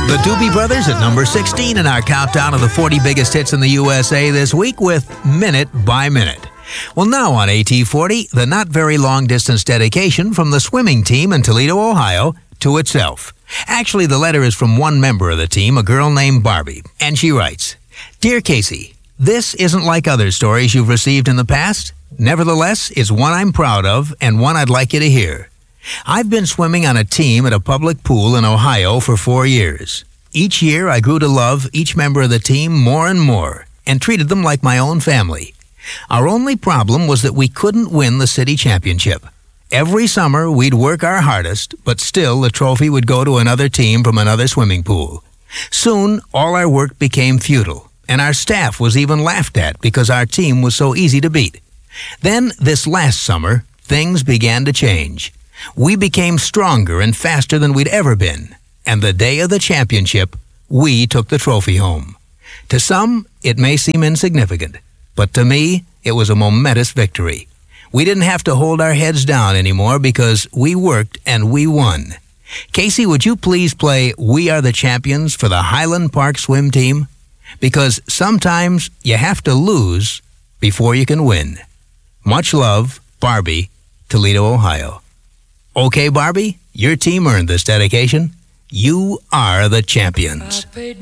The Doobie Brothers at number 16 in our countdown of the 40 biggest hits in the USA this week with Minute by Minute. Well, now on AT40, the not very long distance dedication from the swimming team in Toledo, Ohio, to itself. Actually, the letter is from one member of the team, a girl named Barbie, and she writes, "Dear Casey, this isn't like other stories you've received in the past. Nevertheless, it's one I'm proud of and one I'd like you to hear. I've been swimming on a team at a public pool in Ohio for 4 years. Each year, I grew to love each member of the team more and more and treated them like my own family. Our only problem was that we couldn't win the city championship. Every summer, we'd work our hardest, but still the trophy would go to another team from another swimming pool. Soon, all our work became futile, and our staff was even laughed at because our team was so easy to beat. Then, this last summer, things began to change. We became stronger and faster than we'd ever been, and the day of the championship, we took the trophy home. To some, it may seem insignificant, but to me, it was a momentous victory. We didn't have to hold our heads down anymore because we worked and we won. Casey, would you please play We Are the Champions for the Highland Park swim team? Because sometimes you have to lose before you can win. Much love, Barbie, Toledo, Ohio." Okay, Barbie, your team earned this dedication. You are the champions.